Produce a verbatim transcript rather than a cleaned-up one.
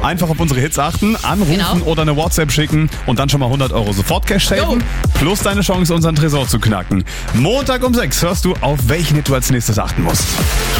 Einfach auf unsere Hits achten, anrufen Genau. oder eine WhatsApp schicken und dann schon mal hundert Euro Sofort-Cash saven. Plus deine Chance, unseren Tresor zu knacken. Montag um sechs hörst du, auf welchen Hit du als nächstes achten musst.